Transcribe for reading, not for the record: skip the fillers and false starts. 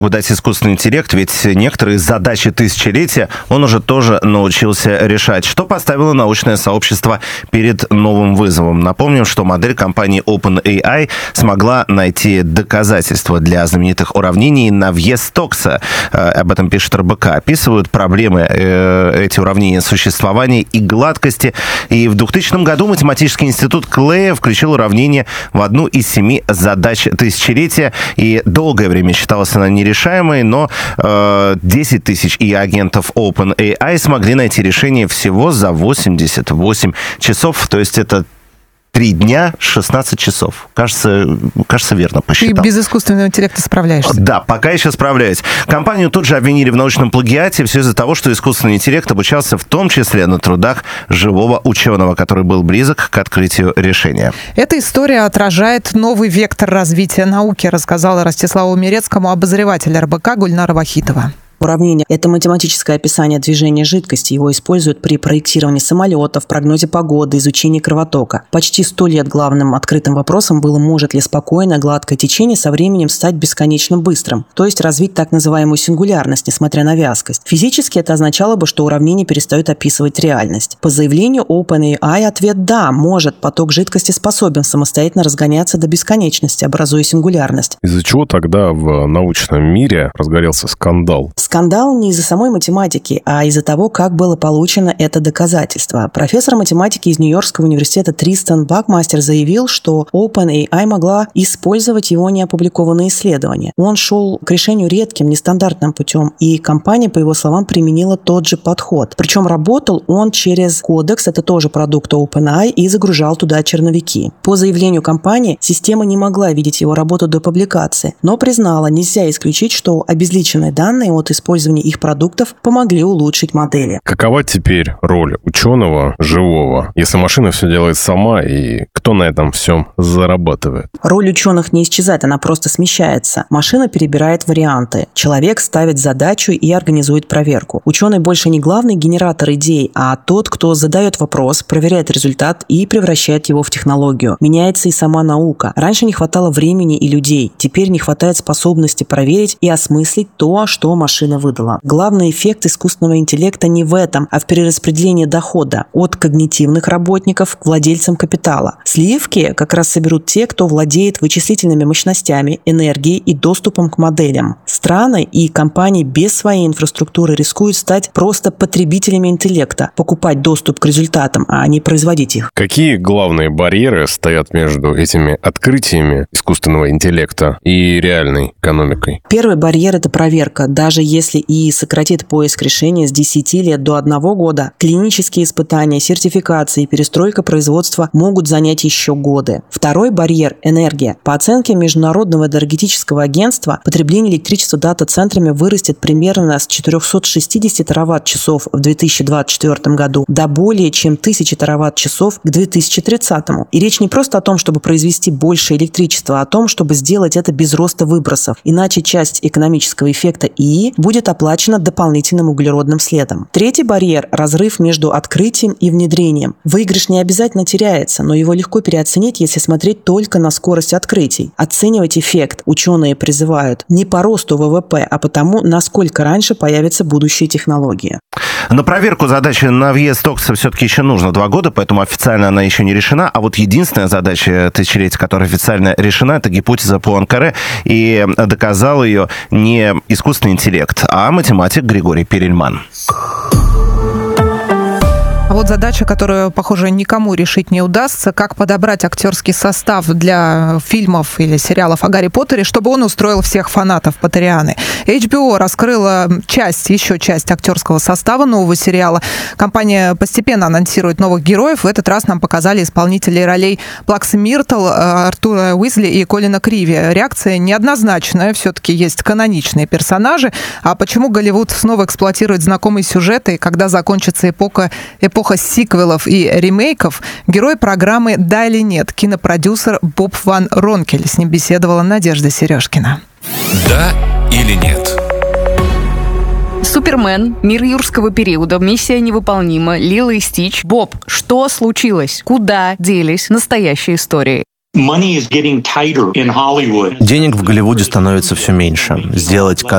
выдать искусственный интеллект, ведь некоторые задачи тысячелетия он уже тоже научился решать, что поставило научное сообщество перед новым вызовом. Напомним, что модель компании OpenAI смогла найти доказательства для знаменитых уравнений Навье-Стокса. Об этом пишет РБК. Описывают проблемы эти уравнения существования и гладкости. И в 2000 году математический институт Клея включил уравнение в одну из 7 задач тысячелетия. И долгое время считалось она нерешаемой, но 10 тысяч ИА-агентов OpenAI смогли найти решение всего за 88 часов. То есть это 3 дня, 16 часов. Кажется, верно посчитал. Ты без искусственного интеллекта справляешься? Да, пока еще справляюсь. Компанию тут же обвинили в научном плагиате. Все из-за того, что искусственный интеллект обучался в том числе на трудах живого ученого, который был близок к открытию решения. Эта история отражает новый вектор развития науки, рассказала Ростиславу Мирецкому обозреватель РБК Гульнара Вахитова. Уравнение – это математическое описание движения жидкости. Его используют при проектировании самолетов, прогнозе погоды, изучении кровотока. Почти 100 лет главным открытым вопросом было, может ли спокойное, гладкое течение со временем стать бесконечно быстрым, то есть развить так называемую сингулярность, несмотря на вязкость. Физически это означало бы, что уравнение перестает описывать реальность. По заявлению OpenAI ответ «да», может, поток жидкости способен самостоятельно разгоняться до бесконечности, образуя сингулярность. Из-за чего тогда в научном мире разгорелся скандал? Скандал не из-за самой математики, а из-за того, как было получено это доказательство. Профессор математики из Нью-Йоркского университета Тристан Бакмастер заявил, что OpenAI могла использовать его неопубликованные исследования. Он шел к решению редким, нестандартным путем, и компания, по его словам, применила тот же подход. Причем работал он через кодекс, это тоже продукт OpenAI, и загружал туда черновики. По заявлению компании, система не могла видеть его работу до публикации, но признала, нельзя исключить, что обезличенные данные от использования их продуктов помогли улучшить модели. Какова теперь роль ученого живого, если машина все делает сама, и кто на этом всем зарабатывает? Роль ученых не исчезает, она просто смещается. Машина перебирает варианты. Человек ставит задачу и организует проверку. Ученый больше не главный генератор идей, а тот, кто задает вопрос, проверяет результат и превращает его в технологию. Меняется и сама наука. Раньше не хватало времени и людей. Теперь не хватает способности проверить и осмыслить то, что машина выдала. Главный эффект искусственного интеллекта не в этом, а в перераспределении дохода от когнитивных работников к владельцам капитала. Сливки как раз соберут те, кто владеет вычислительными мощностями, энергией и доступом к моделям. Страны и компании без своей инфраструктуры рискуют стать просто потребителями интеллекта, покупать доступ к результатам, а не производить их. Какие главные барьеры стоят между этими открытиями искусственного интеллекта и реальной экономикой? Первый барьер – это проверка. Даже если и сократит поиск решения с 10 лет до 1 года, клинические испытания, сертификации и перестройка производства могут занять еще годы. Второй барьер – энергия. По оценке Международного энергетического агентства, потребление электричества дата-центрами вырастет примерно с 460 тераватт-часов в 2024 году до более чем 1000 тераватт-часов к 2030. И речь не просто о том, чтобы произвести больше электричества, а о том, чтобы сделать это без роста выбросов. Иначе часть экономического эффекта ИИ будет оплачена дополнительным углеродным следом. Третий барьер – разрыв между открытием и внедрением. Выигрыш не обязательно теряется, но его легко переоценить, если смотреть только на скорость открытий. Оценивать эффект ученые призывают не по росту ВВП, а по тому, насколько раньше появятся будущие технологии. На проверку задачи Навье-Стокса все-таки еще нужно 2 года, поэтому официально она еще не решена. А вот единственная задача тысячелетия, которая официально решена, это гипотеза Пуанкаре, и доказал ее не искусственный интеллект, а математик Григорий Перельман. А вот задача, которую, похоже, никому решить не удастся, как подобрать актерский состав для фильмов или сериалов о Гарри Поттере, чтобы он устроил всех фанатов Поттерианы. HBO раскрыла еще часть актерского состава нового сериала. Компания постепенно анонсирует новых героев. В этот раз нам показали исполнителей ролей Плаксы Миртл, Артура Уизли и Колина Криви. Реакция неоднозначная. Все-таки есть каноничные персонажи. А почему Голливуд снова эксплуатирует знакомые сюжеты, когда закончится эпоха сиквелов и ремейков, герой программы «Да или нет» кинопродюсер Боб Ван Ронкель. С ним беседовала Надежда Сережкина. Да или нет? Супермен, мир юрского периода, миссия невыполнима, Лило и Стич. Боб, что случилось? Куда делись настоящие истории? Денег в Голливуде становится все меньше. Сделать